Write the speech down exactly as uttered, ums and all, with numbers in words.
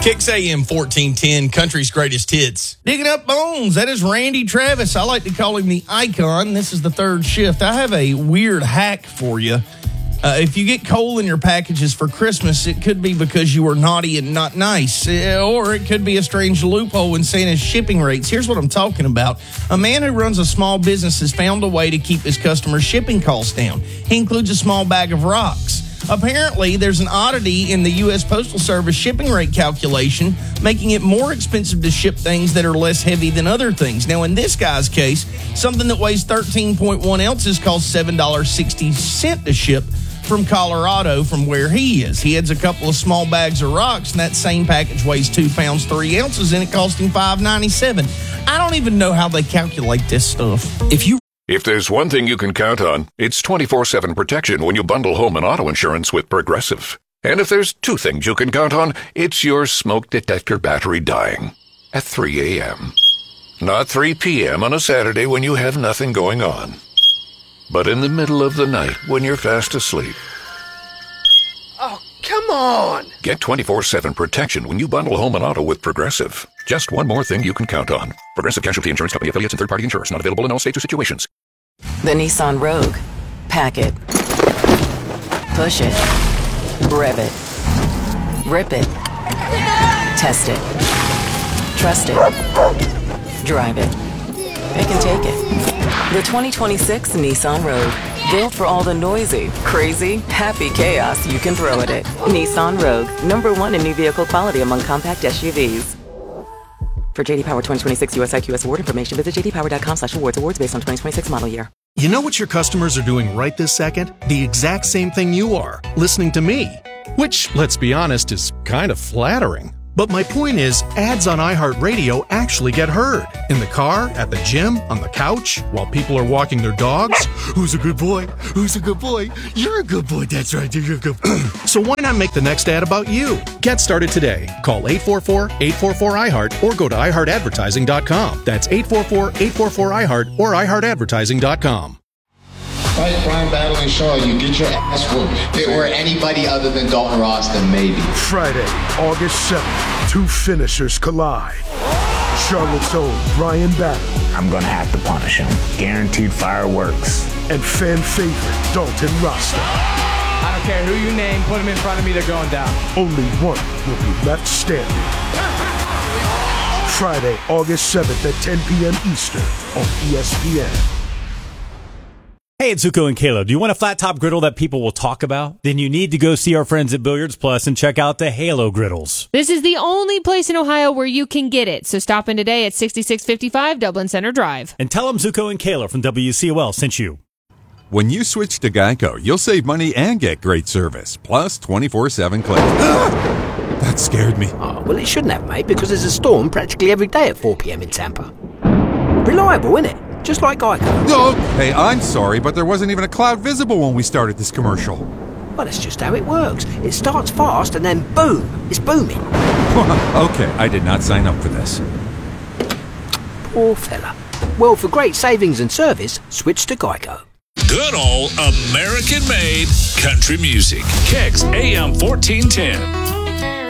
Kicks A M fourteen ten, country's greatest hits. Digging up bones, that is Randy Travis. I like to call him the icon. This is the third shift. I have a weird hack for you. Uh, if you get coal in your packages for Christmas, it could be because you were naughty and not nice, uh, or it could be a strange loophole in Santa's shipping rates. Here's what I'm talking about. A man who runs a small business has found a way to keep his customers' shipping costs down. He includes a small bag of rocks. Apparently, there's an oddity in the U S Postal Service shipping rate calculation, making it more expensive to ship things that are less heavy than other things. Now, in this guy's case, something that weighs thirteen point one ounces costs seven dollars and sixty cents to ship from Colorado from where he is. He adds a couple of small bags of rocks, and that same package weighs two pounds, three ounces, and it cost him five dollars and ninety-seven cents. I don't even know how they calculate this stuff. If you If there's one thing you can count on, it's twenty-four seven protection when you bundle home and auto insurance with Progressive. And if there's two things you can count on, it's your smoke detector battery dying at three a.m. Not three p.m. on a Saturday when you have nothing going on, but in the middle of the night when you're fast asleep. Oh, come on! Get twenty-four seven protection when you bundle home and auto with Progressive. Just one more thing you can count on. Progressive Casualty Insurance Company affiliates and third-party insurers. Not available in all states or situations. The Nissan Rogue. Pack it. Push it. Rev it. Rip it. Test it. Trust it. Drive it. Pick and take it. The twenty twenty-six Nissan Rogue. Built for all the noisy, crazy, happy chaos you can throw at it. Nissan Rogue. Number one in new vehicle quality among compact S U Vs. For J D Power twenty twenty-six U S I Q S award information, visit j d power dot com slash awards. Awards based on twenty twenty-six model year. You know what your customers are doing right this second? The exact same thing you are, listening to me. Which, let's be honest, is kind of flattering. But my point is, ads on iHeartRadio actually get heard. In the car, at the gym, on the couch, while people are walking their dogs. Who's a good boy? Who's a good boy? You're a good boy, that's right, you're a good boy. So why not make the next ad about you? Get started today. Call eight four four, eight four four, I heart or go to i heart advertising dot com. That's eight four four, eight four four, I heart or i heart advertising dot com. Fight Brian Battle and Shaw, you get your ass whooped. If it were anybody other than Dalton Ross, then maybe. Friday, August seventh, two finishers collide. Charlotte's own Brian Battle. I'm gonna have to punish him. Guaranteed fireworks. And fan favorite Dalton Rasta. I don't care who you name, put him in front of me, they're going down. Only one will be left standing. Friday, August seventh at ten p.m. Eastern on E S P N. Hey, it's Zuko and Kayla. Do you want a flat top griddle that people will talk about? Then you need to go see our friends at Billiards Plus and check out the Halo griddles. This is the only place in Ohio where you can get it. So stop in today at sixty-six fifty-five Dublin Center Drive. And tell them Zuko and Kayla from W C O L sent you. When you switch to Geico, you'll save money and get great service. Plus twenty-four seven claims. That scared me. Oh, well, it shouldn't have, mate, because there's a storm practically every day at four p.m. in Tampa. Reliable, isn't it? Just like Geico. Oh, hey, I'm sorry, but there wasn't even a cloud visible when we started this commercial. Well, that's just how it works. It starts fast and then boom, it's booming. Okay, I did not sign up for this. Poor fella. Well, for great savings and service, switch to Geico. Good old American-made country music. Kicks A M fourteen ten.